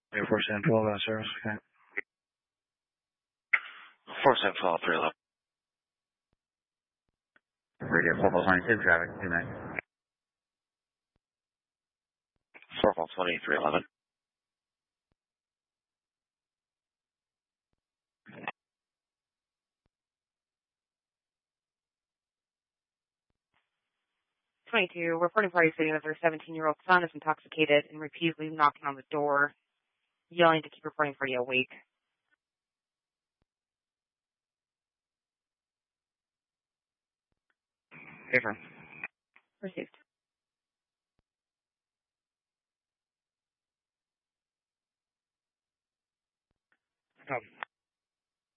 Air Force N12 out service. Okay. 4712, 311. Radio 4422 traffic. 2 minutes. 4420, 311. Reporting party stating that their 17-year-old son is intoxicated and repeatedly knocking on the door, yelling to keep reporting party awake. Paper. Received. Come.